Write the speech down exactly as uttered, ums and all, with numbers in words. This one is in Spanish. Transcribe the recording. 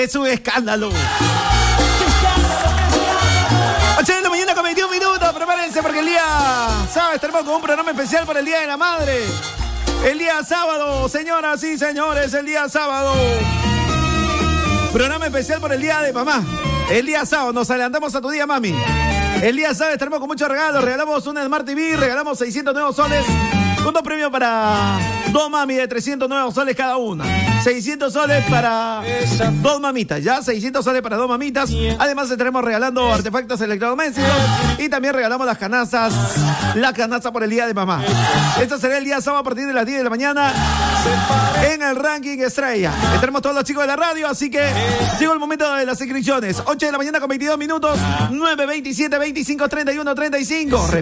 Es un escándalo. ocho de la mañana con veintiún minutos. Prepárense porque el día sábado estaremos con un programa especial por el Día de la Madre. El día sábado, señoras y señores, el día sábado. Programa especial por el Día de Mamá. El día sábado, nos adelantamos a tu día, mami. El día sábado estaremos con muchos regalos. Regalamos una Smart T V, regalamos seiscientos nuevos soles. Con dos premios para dos mami de trescientos nuevos soles cada una. seiscientos soles para dos mamitas, ¿ya? seiscientos soles para dos mamitas. Además estaremos regalando artefactos electrodomésticos. Y también regalamos las canastas. La canasta por el Día de Mamá. Esto será el día sábado a partir de las diez de la mañana. En el ranking estrella. Estaremos todos los chicos de la radio, así que llegó el momento de las inscripciones. ocho de la mañana con veintidós minutos. nueve veintisiete veinticinco treinta y uno treinta y cinco.